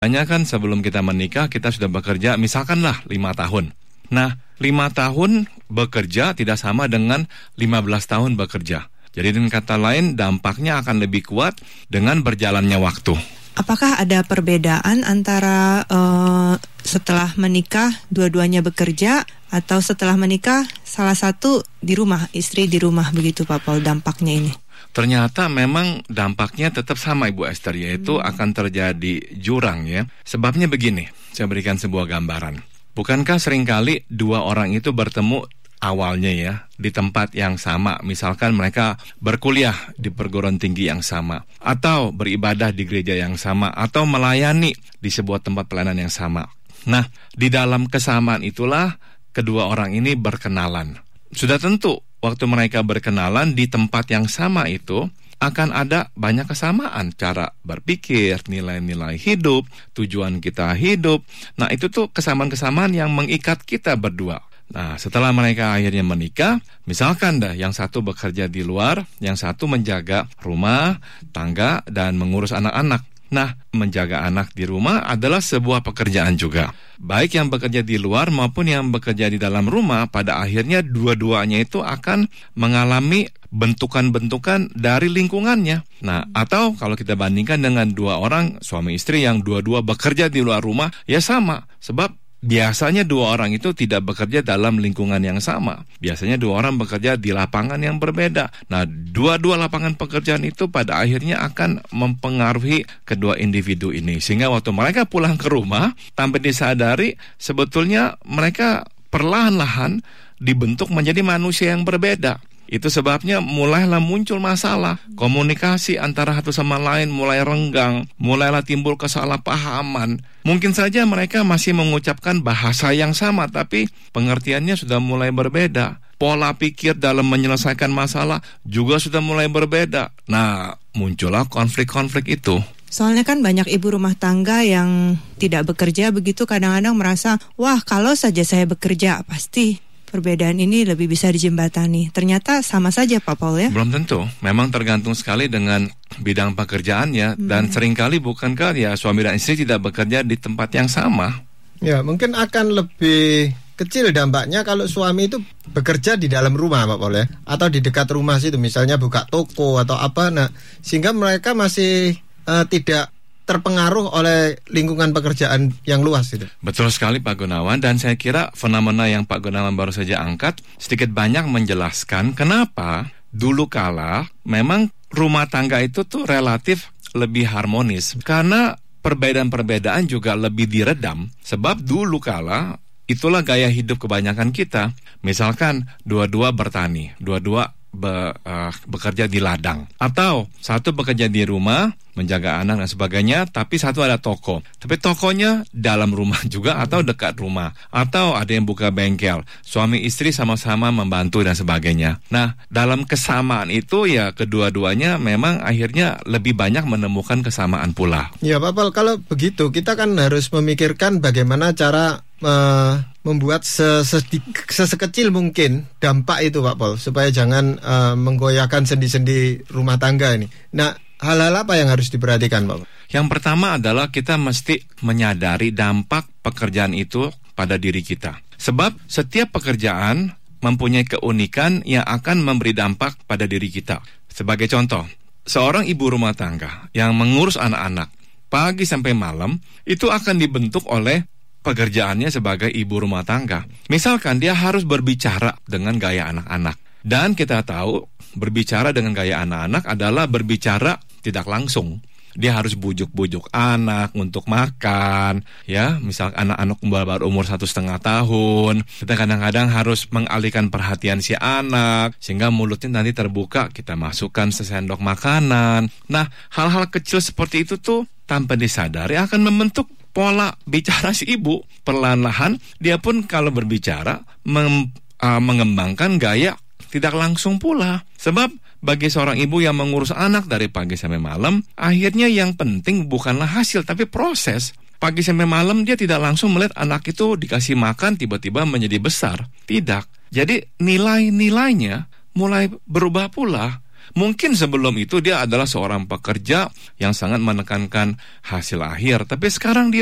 Hanya kan sebelum kita menikah, kita sudah bekerja, misalkanlah 5 tahun. Nah, 5 tahun bekerja tidak sama dengan 15 tahun bekerja. Jadi dengan kata lain, dampaknya akan lebih kuat dengan berjalannya waktu. Apakah ada perbedaan antara setelah menikah dua-duanya bekerja, atau setelah menikah salah satu di rumah, istri di rumah, begitu Pak Paul, dampaknya ini? Ternyata memang dampaknya tetap sama Ibu Esther, yaitu akan terjadi jurang ya. Sebabnya begini, saya berikan sebuah gambaran. Bukankah seringkali dua orang itu bertemu awalnya ya di tempat yang sama, misalkan mereka berkuliah di perguruan tinggi yang sama, atau beribadah di gereja yang sama, atau melayani di sebuah tempat pelayanan yang sama. Nah, di dalam kesamaan itulah kedua orang ini berkenalan. Sudah tentu waktu mereka berkenalan di tempat yang sama itu akan ada banyak kesamaan, cara berpikir, nilai-nilai hidup, tujuan kita hidup. Nah, itu tuh kesamaan-kesamaan yang mengikat kita berdua. Nah, setelah mereka akhirnya menikah, misalkan yang satu bekerja di luar, yang satu menjaga rumah, tangga, dan mengurus anak-anak. Nah, menjaga anak di rumah adalah sebuah pekerjaan juga. Baik yang bekerja di luar maupun yang bekerja di dalam rumah, pada akhirnya dua-duanya itu akan mengalami bentukan-bentukan dari lingkungannya. Nah, atau kalau kita bandingkan dengan dua orang, suami istri yang dua-dua bekerja di luar rumah, ya sama. Sebab biasanya dua orang itu tidak bekerja dalam lingkungan yang sama. Biasanya dua orang bekerja di lapangan yang berbeda. Nah, dua-dua lapangan pekerjaan itu pada akhirnya akan mempengaruhi kedua individu ini. Sehingga waktu mereka pulang ke rumah, tanpa disadari, sebetulnya mereka perlahan-lahan dibentuk menjadi manusia yang berbeda. Itu sebabnya mulailah muncul masalah. Komunikasi antara satu sama lain mulai renggang, mulailah timbul kesalahpahaman. Mungkin saja mereka masih mengucapkan bahasa yang sama, tapi pengertiannya sudah mulai berbeda. Pola pikir dalam menyelesaikan masalah juga sudah mulai berbeda. Nah, muncullah konflik-konflik itu. Soalnya kan banyak ibu rumah tangga yang tidak bekerja, begitu kadang-kadang merasa, wah kalau saja saya bekerja pasti perbedaan ini lebih bisa dijembatani. Ternyata sama saja Pak Paul ya? Belum tentu. Memang tergantung sekali dengan bidang pekerjaannya. Dan seringkali bukankah ya suami dan istri tidak bekerja di tempat yang sama? Ya, mungkin akan lebih kecil dampaknya kalau suami itu bekerja di dalam rumah Pak Paul ya, atau di dekat rumah situ, misalnya buka toko atau apa. Nah, sehingga mereka masih tidak terpengaruh oleh lingkungan pekerjaan yang luas itu. Betul sekali Pak Gunawan, dan saya kira fenomena yang Pak Gunawan baru saja angkat sedikit banyak menjelaskan kenapa dulu kala memang rumah tangga itu tuh relatif lebih harmonis, karena perbedaan-perbedaan juga lebih diredam. Sebab dulu kala itulah gaya hidup kebanyakan kita. Misalkan dua-dua bertani, dua-dua bekerja di ladang, atau satu bekerja di rumah menjaga anak dan sebagainya, tapi satu ada toko, tapi tokonya dalam rumah juga atau dekat rumah, atau ada yang buka bengkel, suami istri sama-sama membantu dan sebagainya. Nah, dalam kesamaan itu ya kedua-duanya memang akhirnya lebih banyak menemukan kesamaan pula. Ya Pak Paul, kalau begitu kita kan harus memikirkan bagaimana cara membuat sesekecil mungkin dampak itu Pak Paul, supaya jangan menggoyahkan sendi-sendi rumah tangga ini. Nah, hal-hal apa yang harus diperhatikan Pak Paul? Yang pertama adalah kita mesti menyadari dampak pekerjaan itu pada diri kita. Sebab setiap pekerjaan mempunyai keunikan yang akan memberi dampak pada diri kita. Sebagai contoh, seorang ibu rumah tangga yang mengurus anak-anak pagi sampai malam itu akan dibentuk oleh pekerjaannya sebagai ibu rumah tangga. Misalkan dia harus berbicara dengan gaya anak-anak. Dan kita tahu berbicara dengan gaya anak-anak adalah berbicara tidak langsung. Dia harus bujuk-bujuk anak untuk makan, ya. Misal anak-anak baru umur 1,5 tahun, kita kadang-kadang harus mengalihkan perhatian si anak sehingga mulutnya nanti terbuka, kita masukkan sesendok makanan. Nah, hal-hal kecil seperti itu tuh tanpa disadari akan membentuk pola bicara si ibu. Perlahan-lahan dia pun kalau berbicara mengembangkan gaya tidak langsung pula. Sebab bagi seorang ibu yang mengurus anak dari pagi sampai malam, akhirnya yang penting bukanlah hasil tapi proses. Pagi sampai malam dia tidak langsung melihat anak itu dikasih makan tiba-tiba menjadi besar. Tidak. Jadi nilai-nilainya mulai berubah pula. Mungkin sebelum itu dia adalah seorang pekerja yang sangat menekankan hasil akhir, tapi sekarang dia